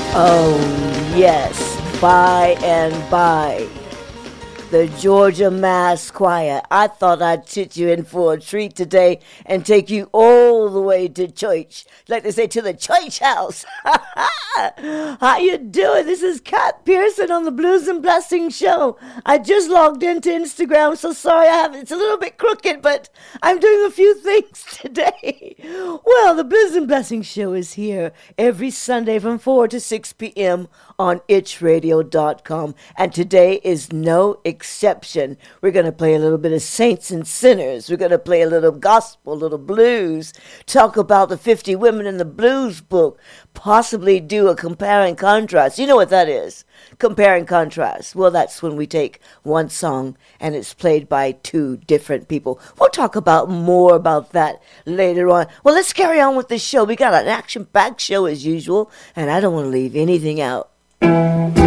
Oh, yes, by and by. The Georgia Mass Choir. I thought I'd sit you in for a treat today and take you all the way to church. Like they say, to the church house. How you doing? This is Kat Pearson on the Blues and Blessings Show. I just logged into Instagram, so sorry it's a little bit crooked, but I'm doing a few things today. Well, the Blues and Blessings Show is here every Sunday from 4 to 6 p.m. on itchradio.com, and today is no exception. We're going to play a little bit of Saints and Sinners. We're going to play a little gospel, a little blues, talk about the 50 Women in the Blues book, possibly do a compare and contrast. You know what that is? Compare and contrast. Well, that's when we take one song and it's played by two different people. We'll talk about more about that later on. Well, let's carry on with the show. We got an action-packed show as usual, and I don't want to leave anything out.